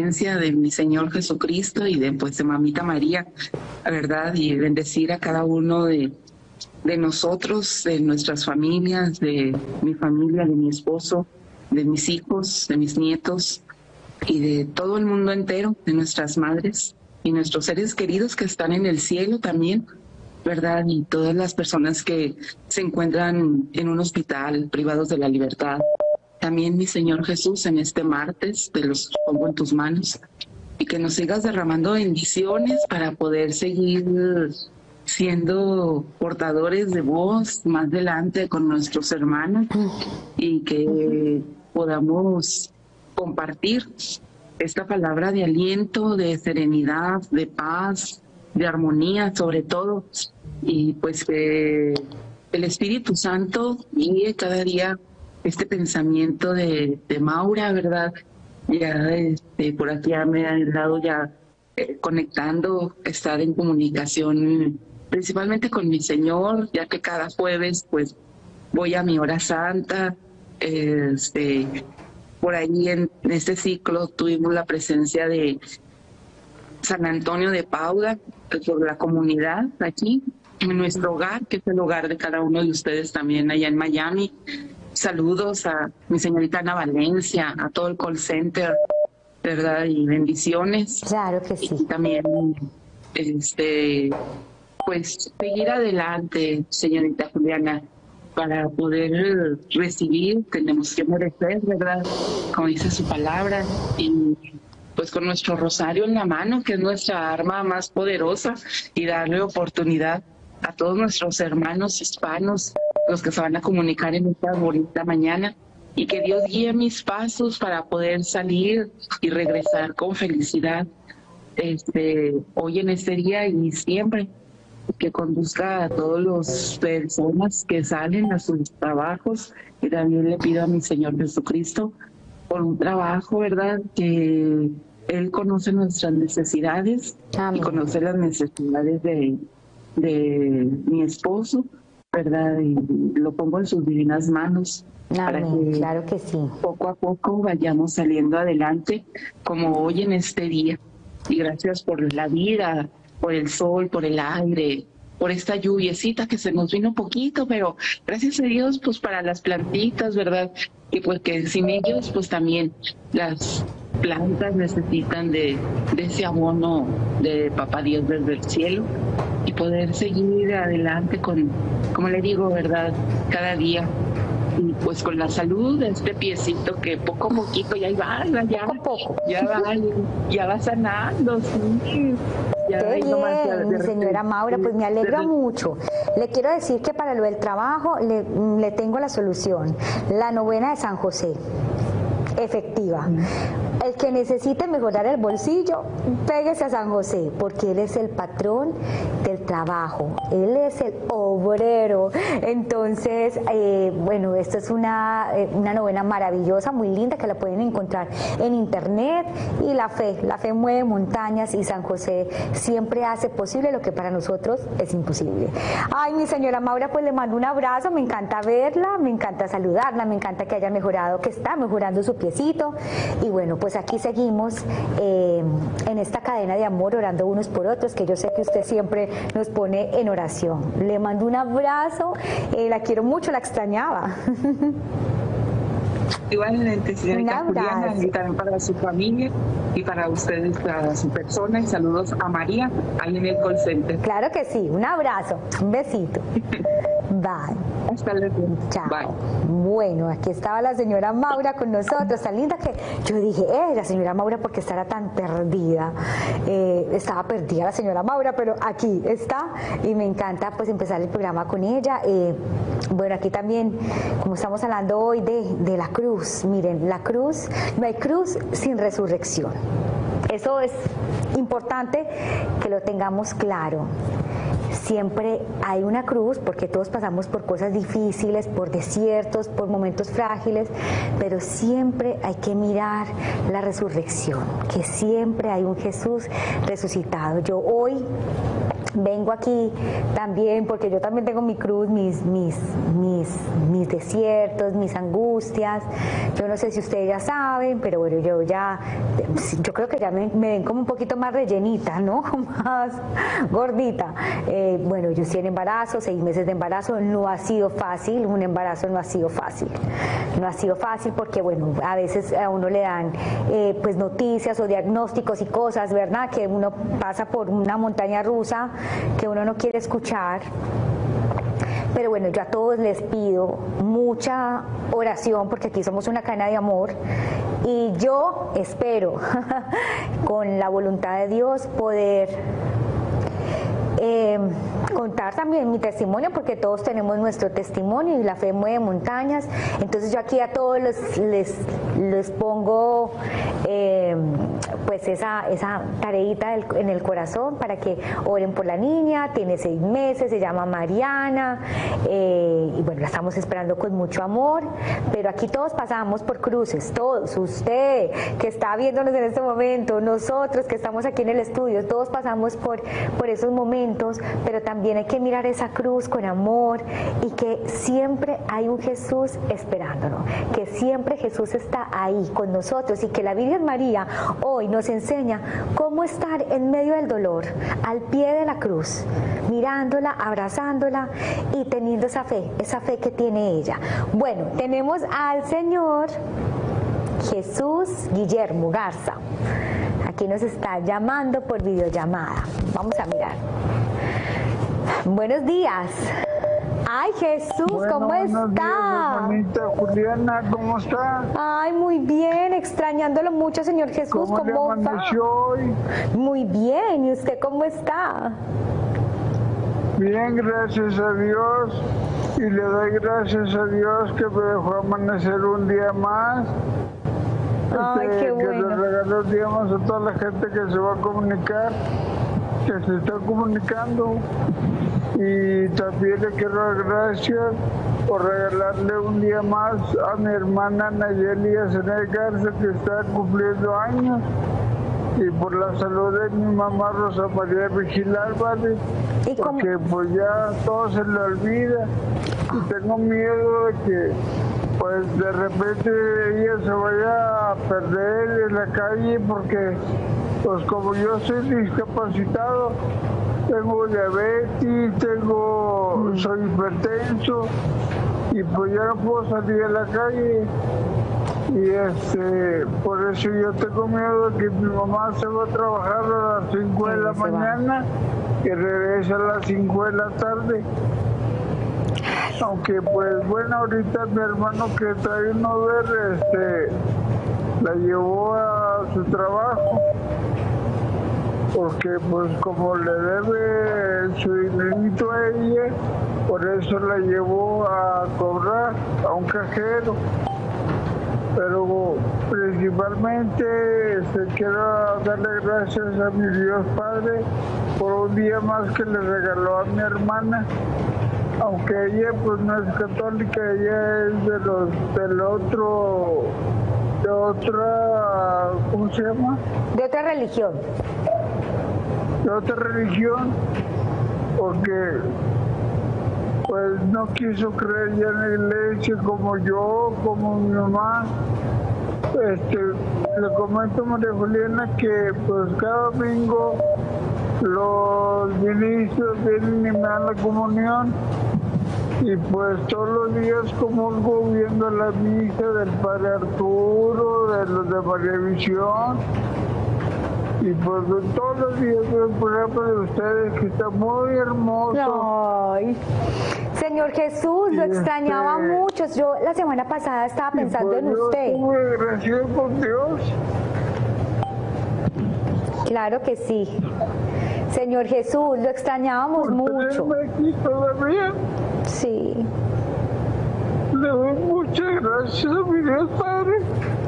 presencia de mi Señor Jesucristo y de Mamita María, la verdad, y bendecir a cada uno de nosotros, de nuestras familias, de mi familia, de mi esposo, de mis hijos, de mis nietos y de todo el mundo entero, de nuestras madres y nuestros seres queridos que están en el cielo también, ¿verdad? Y todas las personas que se encuentran en un hospital, privados de la libertad. También, mi Señor Jesús, en este martes te los pongo en tus manos y que nos sigas derramando bendiciones para poder seguir siendo portadores de voz más adelante con nuestros hermanos y que podamos compartir esta palabra de aliento, de serenidad, de paz, de armonía sobre todo, y pues que el Espíritu Santo guíe cada día este pensamiento de Maura, ¿verdad? Ya por aquí ya me ha dado ya conectando, estar en comunicación principalmente con mi Señor, ya que cada jueves pues voy a mi hora santa. Por ahí en este ciclo tuvimos la presencia de San Antonio de Padua, por la comunidad aquí, en nuestro hogar, que es el hogar de cada uno de ustedes también allá en Miami. Saludos a mi señorita Ana Valencia, a todo el call center, ¿verdad? Y bendiciones. Claro que sí. Y también, pues, seguir adelante, señorita Juliana, para poder recibir, tenemos que merecer, ¿verdad? Como dice su palabra, y pues con nuestro rosario en la mano, que es nuestra arma más poderosa, y darle oportunidad a todos nuestros hermanos hispanos, los que se van a comunicar en esta bonita mañana, y que Dios guíe mis pasos para poder salir y regresar con felicidad hoy en este día y siempre, que conduzca a todas las personas que salen a sus trabajos, y también le pido a mi Señor Jesucristo por un trabajo, ¿verdad?, que Él conoce nuestras necesidades. Amén. Y conoce las necesidades de mi esposo, ¿verdad? Y lo pongo en sus divinas manos. Amén. Para que, claro que sí, poco a poco vayamos saliendo adelante, como hoy en este día. Y gracias por la vida, por el sol, por el aire, por esta lluviecita que se nos vino poquito, pero gracias a Dios pues para las plantitas, ¿verdad? Y pues que sin ellos pues también las plantas necesitan de ese abono de Papá Dios desde el cielo, y poder seguir adelante con, como le digo, ¿verdad?, cada día. Y pues con la salud de este piecito que poco a poquito ya va, ya va sanando, sí. Ya qué bien, mi señora Maura, pues me alegra mucho. Le quiero decir que para lo del trabajo le tengo la solución, la novena de San José. Efectiva. El que necesite mejorar el bolsillo, péguese a San José, porque él es el patrón del trabajo, él es el obrero. Entonces, bueno, esta es una novena maravillosa, muy linda, que la pueden encontrar en internet. Y la fe mueve montañas, y San José siempre hace posible lo que para nosotros es imposible. Ay, mi señora Maura, pues le mando un abrazo, me encanta verla, me encanta saludarla, me encanta que haya mejorado, que está mejorando su piecito. Y bueno, pues aquí seguimos en esta cadena de amor, orando unos por otros, que yo sé que usted siempre nos pone en oración. Le mando un abrazo, la quiero mucho, la extrañaba. Igualmente, señorita Juliana, y también para su familia y para ustedes, para su persona, y saludos a María ahí en el call center. Claro que sí, un abrazo, un besito. Bye. Hasta luego. Chao. Bye. Bueno, aquí estaba la señora Maura con nosotros, tan linda, que yo dije, la señora Maura, ¿por qué estará tan perdida? Estaba perdida la señora Maura, pero aquí está, y me encanta pues empezar el programa con ella. Bueno, aquí también, como estamos hablando hoy de la cruz, miren, la cruz, no hay cruz sin resurrección. Eso es importante que lo tengamos claro. Siempre hay una cruz, porque todos pasamos por cosas difíciles, por desiertos, por momentos frágiles, pero siempre hay que mirar la resurrección, que siempre hay un Jesús resucitado. Yo hoy vengo aquí también porque yo también tengo mi cruz, mis desiertos, mis angustias. Yo no sé si ustedes ya saben, pero bueno, yo creo que ya me ven como un poquito más rellenita, ¿no? Más gordita. Bueno, yo estoy en embarazo, 6 meses de embarazo, no ha sido fácil, un embarazo no ha sido fácil. No ha sido fácil porque, bueno, a veces a uno le dan pues noticias o diagnósticos y cosas, ¿verdad? Que uno pasa por una montaña rusa que uno no quiere escuchar. Pero bueno, yo a todos les pido mucha oración porque aquí somos una cadena de amor y yo espero con la voluntad de Dios poder contar también mi testimonio, porque todos tenemos nuestro testimonio y la fe mueve montañas. Entonces yo aquí a todos les pongo pues esa tareita en el corazón para que oren por la niña. Tiene 6 meses, se llama Mariana, y bueno, la estamos esperando con mucho amor, pero aquí todos pasamos por cruces, todos, usted que está viéndonos en este momento, nosotros que estamos aquí en el estudio, todos pasamos por esos momentos, pero también hay que mirar esa cruz con amor y que siempre hay un Jesús esperándonos, que siempre Jesús está ahí con nosotros y que la Virgen María hoy nos enseña cómo estar en medio del dolor, al pie de la cruz, mirándola, abrazándola y teniendo esa fe que tiene ella. Bueno, tenemos al Señor Jesús Guillermo Garza. Aquí nos está llamando por videollamada. Vamos a mirar. Buenos días. Ay, Jesús, bueno, ¿cómo está? Días, hermanita Juliana, ¿cómo está? Ay, muy bien, extrañándolo mucho, Señor Jesús. ¿Cómo amaneció hoy? Muy bien, ¿y usted cómo está? Bien, gracias a Dios. Y le doy gracias a Dios que me dejó amanecer un día más. Ay, qué bueno. Que le regaló un día más a toda la gente que se va a comunicar, que se está comunicando. Y también le quiero dar gracias por regalarle un día más a mi hermana Nayeli Azenay Garza, que está cumpliendo años, y por la salud de mi mamá Rosa María Vigil Álvarez, porque pues ya todo se le olvida y tengo miedo de que pues de repente ella se vaya a perder en la calle, porque pues como yo soy discapacitado, tengo diabetes, soy hipertenso y pues ya no puedo salir a la calle. Y por eso yo tengo miedo de que mi mamá se va a trabajar a las 5 de la mañana y regresa a las 5 de la tarde. Aunque pues bueno, ahorita mi hermano que trae un Uber, la llevó a su trabajo, porque pues como le debe su dinerito a ella, por eso la llevó a cobrar a un cajero. Pero principalmente quiero darle gracias a mi Dios Padre por un día más que le regaló a mi hermana, aunque ella pues no es católica, ella es de otra, ¿cómo se llama? De otra religión. De otra religión, porque pues no quiso creer ya en la iglesia como yo, como mi mamá. Le comento a María Juliana que pues cada domingo los ministros vienen y me dan la comunión, y pues todos los días comulgo viendo la misa del Padre Arturo, de los de María Visión, y pues todos los días veo el programa de ustedes, que está muy hermoso. Ay, Señor Jesús, lo extrañaba mucho. Yo la semana pasada estaba pensando en usted. Yo estuve agradecido con Dios. Claro que sí. Señor Jesús, lo extrañábamos mucho. Aquí todavía. Sí. Le doy muchas gracias a mi Dios Padre.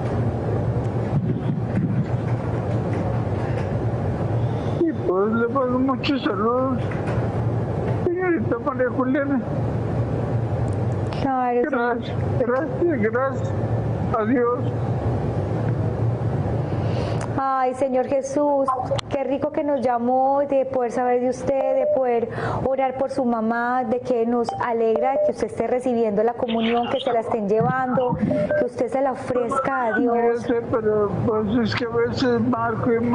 Y pues le mando muchos saludos, señorita María Juliana. Claro. Gracias. Adiós. Ay, Señor Jesús, qué rico que nos llamó, de poder saber de usted, de poder orar por su mamá, de que nos alegra que usted esté recibiendo la comunión, que se la estén llevando, que usted se la ofrezca a Dios. Pero pues es que a veces marco y